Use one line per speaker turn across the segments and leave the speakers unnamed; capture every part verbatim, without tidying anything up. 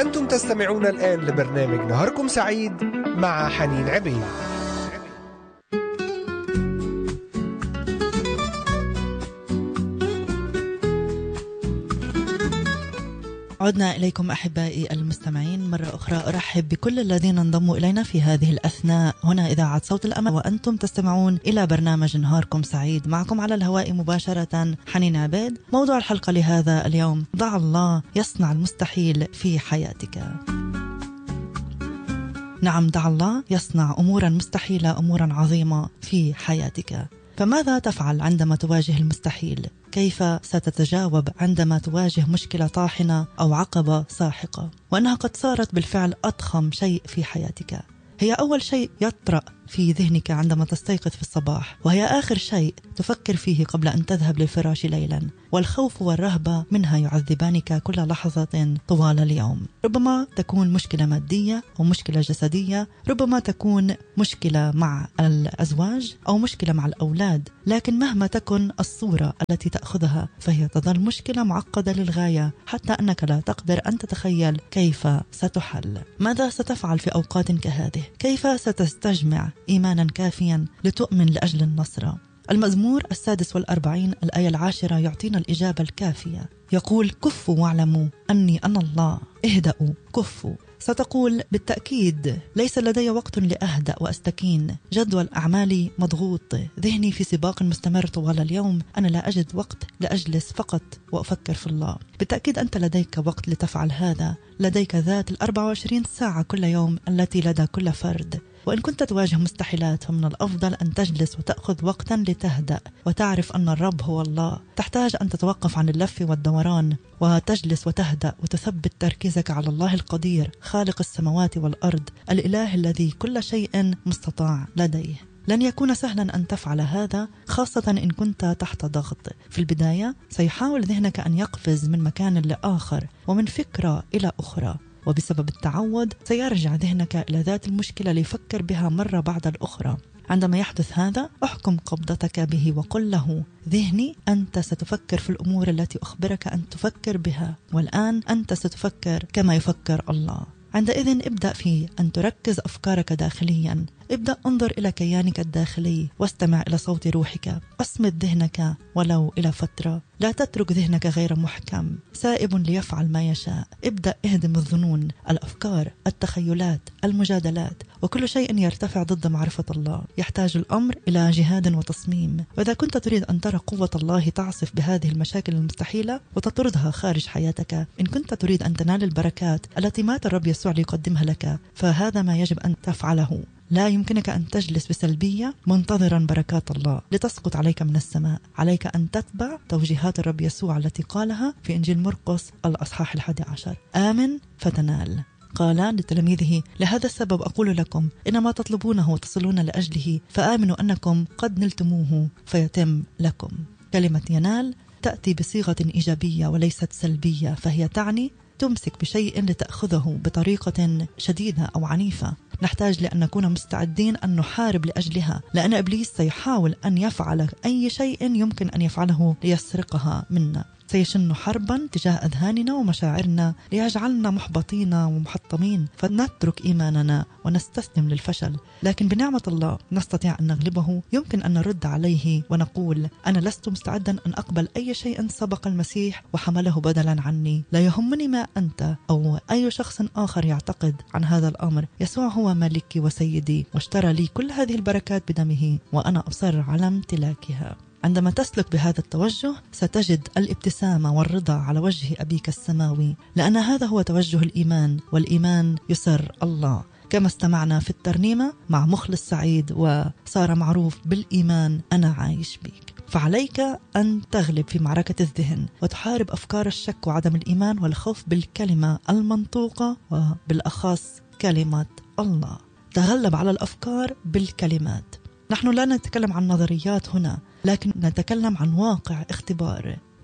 أنتم تستمعون الآن لبرنامج نهاركم سعيد مع حنين عبيد.
عدنا إليكم أحبائي المستمعين مرة أخرى. أرحب بكل الذين انضموا إلينا في هذه الأثناء. هنا إذاعة صوت الأمل وأنتم تستمعون إلى برنامج نهاركم سعيد. معكم على الهواء مباشرة حنين عبيد. موضوع الحلقة لهذا اليوم: ضع الله يصنع المستحيل في حياتك. نعم، دع الله يصنع أمورا مستحيلة، أمورا عظيمة في حياتك. فماذا تفعل عندما تواجه المستحيل؟ كيف ستتجاوب عندما تواجه مشكلة طاحنة أو عقبة ساحقة وأنها قد صارت بالفعل أضخم شيء في حياتك؟ هي أول شيء يطرأ في ذهنك عندما تستيقظ في الصباح، وهي آخر شيء تفكر فيه قبل أن تذهب للفراش ليلا، والخوف والرهبة منها يعذبانك كل لحظة طوال اليوم. ربما تكون مشكلة مادية أو مشكلة جسدية، ربما تكون مشكلة مع الأزواج أو مشكلة مع الأولاد، لكن مهما تكن الصورة التي تأخذها فهي تظل مشكلة معقدة للغاية، حتى أنك لا تقدر أن تتخيل كيف ستحل. ماذا ستفعل في أوقات كهذه؟ كيف ستستجمع إيمانا كافيا لتؤمن لأجل النصر؟ المزمور السادس والأربعين الآية العاشرة يعطينا الإجابة الكافية. يقول: كفوا واعلموا أني أنا الله. اهدأوا، كفوا. ستقول بالتأكيد: ليس لدي وقت لأهدأ وأستكين، جدول أعمالي مضغوط، ذهني في سباق مستمر طوال اليوم، أنا لا أجد وقت لأجلس فقط وأفكر في الله. بالتأكيد أنت لديك وقت لتفعل هذا، لديك ذات الأربع وعشرين ساعة كل يوم التي لدى كل فرد. وإن كنت تواجه مستحيلات فمن الأفضل أن تجلس وتأخذ وقتا لتهدأ وتعرف أن الرب هو الله. تحتاج أن تتوقف عن اللف والدوران وتجلس وتهدأ وتثبت تركيزك على الله القدير، خالق السماوات والأرض، الإله الذي كل شيء مستطاع لديه. لن يكون سهلا أن تفعل هذا، خاصة إن كنت تحت ضغط. في البداية سيحاول ذهنك أن يقفز من مكان لآخر ومن فكرة إلى أخرى، وبسبب التعود سيرجع ذهنك إلى ذات المشكلة ليفكر بها مرة بعد الأخرى. عندما يحدث هذا احكم قبضتك به وقل له: ذهني، أنت ستفكر في الأمور التي أخبرك أن تفكر بها، والآن أنت ستفكر كما يفكر الله. عندئذ ابدأ في أن تركز أفكارك داخليا. ابدأ انظر إلى كيانك الداخلي واستمع إلى صوت روحك. أصمت ذهنك ولو إلى فترة، لا تترك ذهنك غير محكم سائب ليفعل ما يشاء. ابدأ اهدم الظنون، الأفكار، التخيلات، المجادلات، وكل شيء يرتفع ضد معرفة الله. يحتاج الأمر إلى جهاد وتصميم. وإذا كنت تريد أن ترى قوة الله تعصف بهذه المشاكل المستحيلة وتطردها خارج حياتك، إن كنت تريد أن تنال البركات التي مات الرب يسوع ليقدمها لك، فهذا ما يجب أن تفعله. لا يمكنك أن تجلس بسلبية منتظرا بركات الله لتسقط عليك من السماء. عليك أن تتبع توجيهات الرب يسوع التي قالها في إنجيل مرقس الأصحاح الحادي عشر: آمن فتنال. قال لتلاميذه: لهذا السبب أقول لكم إن ما تطلبونه وتصلون لأجله فآمنوا أنكم قد نلتموه فيتم لكم. كلمة ينال تأتي بصيغة إيجابية وليست سلبية، فهي تعني تمسك بشيء لتأخذه بطريقة شديدة أو عنيفة. نحتاج لأن نكون مستعدين أن نحارب لأجلها، لأن إبليس سيحاول أن يفعل أي شيء يمكن أن يفعله ليسرقها منا. سيشن حربا تجاه أذهاننا ومشاعرنا ليجعلنا محبطين ومحطمين فنترك إيماننا ونستسلم للفشل. لكن بنعمة الله نستطيع أن نغلبه. يمكن أن نرد عليه ونقول: أنا لست مستعدا أن أقبل أي شيء سبق المسيح وحمله بدلا عني. لا يهمني ما أنت أو أي شخص آخر يعتقد عن هذا الأمر. يسوع هو ملكي وسيدي واشترى لي كل هذه البركات بدمه، وأنا أصر على امتلاكها. عندما تسلك بهذا التوجه ستجد الابتسامة والرضا على وجه أبيك السماوي، لأن هذا هو توجه الإيمان، والإيمان يسر الله. كما استمعنا في الترنيمة مع مخلص سعيد وصار معروف بالإيمان أنا عايش بيك. فعليك أن تغلب في معركة الذهن وتحارب أفكار الشك وعدم الإيمان والخوف بالكلمة المنطوقة، وبالأخص كلمة الله. تغلب على الأفكار بالكلمات. نحن لا نتكلم عن نظريات هنا، لكن نتكلم عن واقع اختبار.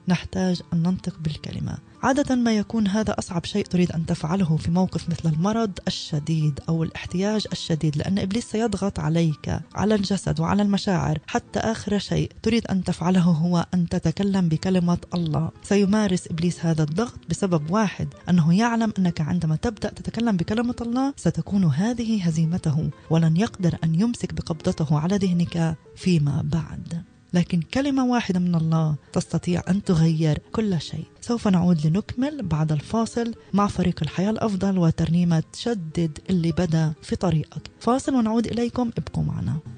نحتاج أن ننطق بالكلمة. عادة ما يكون هذا أصعب شيء تريد أن تفعله في موقف مثل المرض الشديد أو الاحتياج الشديد، لأن إبليس سيضغط عليك، على الجسد وعلى المشاعر، حتى آخر شيء تريد أن تفعله هو أن تتكلم بكلمة الله. سيمارس إبليس هذا الضغط بسبب واحد، أنه يعلم أنك عندما تبدأ تتكلم بكلمة الله ستكون هذه هزيمته، ولن يقدر أن يمسك بقبضته على ذهنك فيما بعد. لكن كلمة واحدة من الله تستطيع أن تغير كل شيء. سوف نعود لنكمل بعد الفاصل مع فريق الحياة الأفضل وترنيمة شدد اللي بدأ في طريقك. فاصل ونعود إليكم، ابقوا معنا.